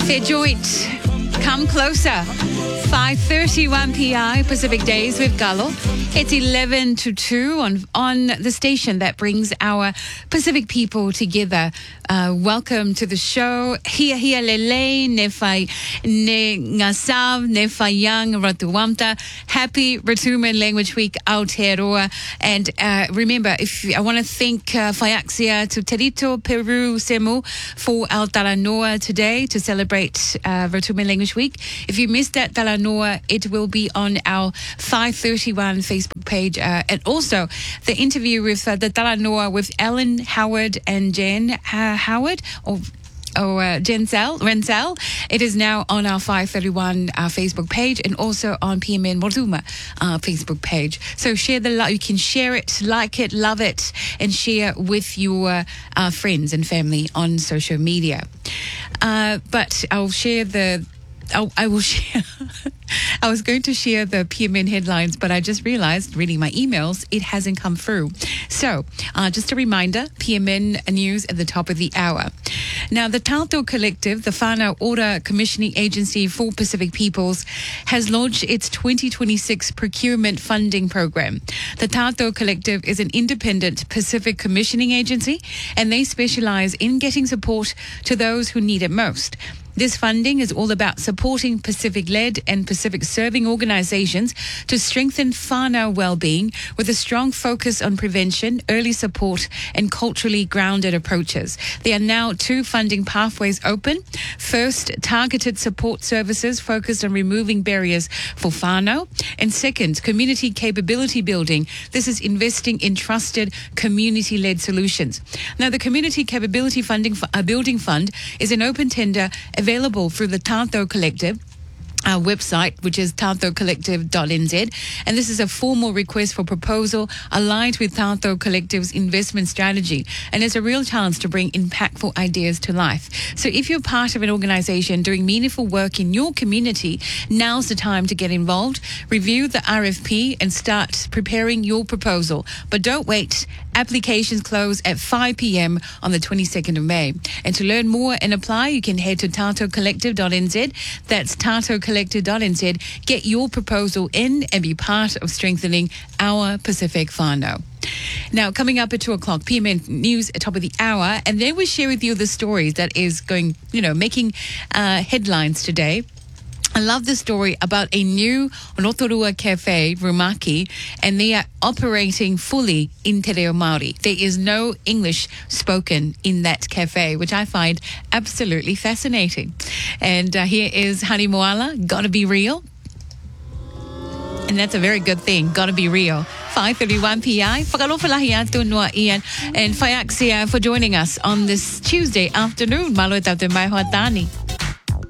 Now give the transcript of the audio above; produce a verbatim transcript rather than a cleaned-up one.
Fair Joint, come closer. five thirty-one p m Pacific Days with Gallo. It's eleven to two on, on the station that brings our Pacific people together. Uh, welcome to the show. Hia hia lele, ne fai ne ngasav, ne fai yang ratuamta. Happy Ratuman Language Week Aotearoa. And uh, remember, if I want to thank uh, Whaiaksia to Terito, Peru, Semu for our Talanoa today to celebrate uh, Ratuman Language Week. If you missed that Talanoa, it will be on our five thirty-one Facebook page. Uh, and also the interview with uh, the Talanoa with Ellen Howard and Jen uh, Howard or or uh, Jensel, Rensel. It is now on our five thirty-one uh, Facebook page and also on P M N Mortuma uh, Facebook page. So share the love. You can share it, like it, love it, and share with your uh, friends and family on social media. Uh, but I'll share the I'll, I will share. I was going to share the P M N headlines, but I just realized, reading my emails, it hasn't come through. So, uh, just a reminder, P M N news at the top of the hour. Now, the Tātou Collective, the whānau Ora Commissioning Agency for Pacific Peoples, has launched its twenty twenty-six procurement funding program. The Tātou Collective is an independent Pacific commissioning agency, and they specialize in getting support to those who need it most. This funding is all about supporting Pacific-led and Pacific-serving organizations to strengthen whānau well-being with a strong focus on prevention, early support, and culturally grounded approaches. There are now two funding pathways open. First, targeted support services focused on removing barriers for whānau. And second, community capability building. This is investing in trusted community-led solutions. Now, the Community Capability Funding uh, Building Fund is an open tender available through the Tātou Collective our website, which is tātou collective dot n z, and this is a formal request for proposal aligned with Tātou Collective's investment strategy, and it's a real chance to bring impactful ideas to life. So if you're part of an organization doing meaningful work in your community, now's the time to get involved. Review the R F P and start preparing your proposal. But don't wait. Applications close at five p m on the twenty-second of May. And to learn more and apply, you can head to tātou collective dot n z. That's tātou collective dot n z. Get your proposal in and be part of strengthening our Pacific whānau. Now, coming up at two o'clock, P M N News at top of the hour, and then we'll share with you the stories that is going, you know, making uh, headlines today. I love the story about a new Rotorua Cafe, Rumaki, and they are operating fully in Te Reo Māori. There is no English spoken in that cafe, which I find absolutely fascinating. And uh, here is Hani Moala, Gotta Be Real. And that's a very good thing, gotta be real. five thirty-one p m Whakalofalahi atu noa Ian and Whaiaksia for joining us on this Tuesday afternoon. Malo e tau te mai hoa tāni.